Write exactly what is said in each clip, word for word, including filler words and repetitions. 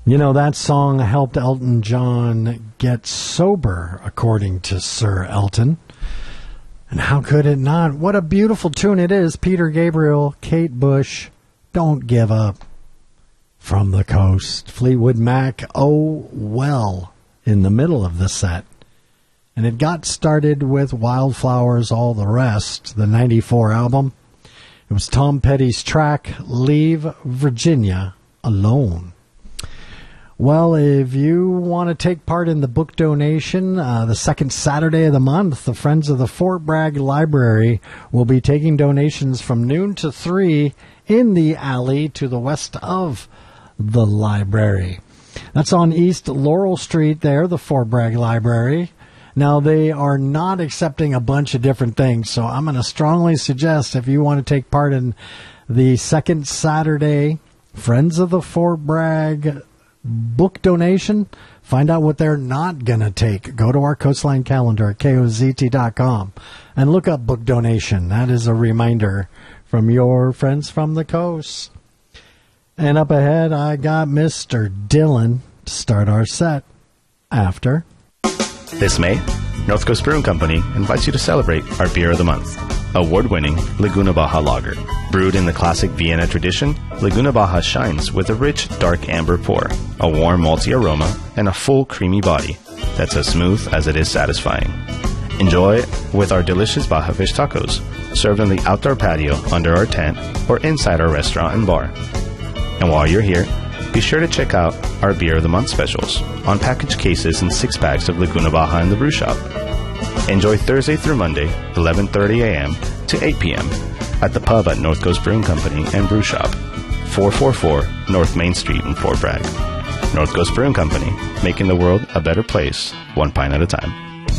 You know, that song helped Elton John get sober, according to Sir Elton. And how could it not? What a beautiful tune it is. Peter Gabriel, Kate Bush, Don't Give Up. From the Coast, Fleetwood Mac, Oh Well, in the middle of the set. And it got started with Wildflowers, All the Rest, the ninety-four album. It was Tom Petty's track, Leave Virginia Alone. Well, if you want to take part in the book donation, uh, the second Saturday of the month, the Friends of the Fort Bragg Library will be taking donations from noon to three in the alley to the west of the library. That's on East Laurel Street there, the Fort Bragg Library. Now, they are not accepting a bunch of different things, so I'm going to strongly suggest if you want to take part in the second Saturday Friends of the Fort Bragg book donation, find out what they're not going to take. Go to our Coastline calendar at K O Z T dot com and look up book donation. That is a reminder from your friends from the coast. And up ahead, I got Mister Dylan to start our set after. This May, North Coast Brewing Company invites you to celebrate our Beer of the Month, award-winning Laguna Baja Lager. Brewed in the classic Vienna tradition, Laguna Baja shines with a rich, dark amber pour, a warm malty aroma, and a full, creamy body that's as smooth as it is satisfying. Enjoy with our delicious Baja fish tacos, served on the outdoor patio under our tent or inside our restaurant and bar. And while you're here, be sure to check out our Beer of the Month specials on packaged cases and six-packs of Laguna Baja in the brew shop. Enjoy Thursday through Monday, eleven thirty a.m. to eight p.m. at the pub at North Coast Brewing Company and Brew Shop, four forty-four North Main Street in Fort Bragg. North Coast Brewing Company, making the world a better place, one pint at a time.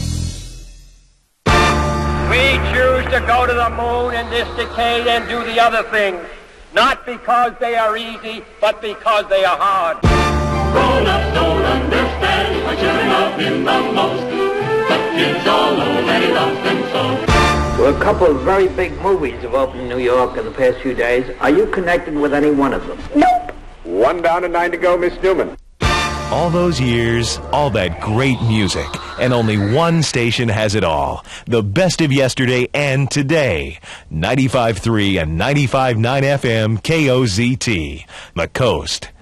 We choose to go to the moon in this decade and do the other things, not because they are easy, but because they are hard. Grown-ups don't understand why children love him the most, but kids all know that he loves them so. Well, a couple of very big movies have opened in New York in the past few days. Are you connected with any one of them? Nope. One down and nine to go, Miss Newman. All those years, all that great music, and only one station has it all. The best of yesterday and today. ninety-five point three and ninety-five point nine F M K O Z T. The Coast.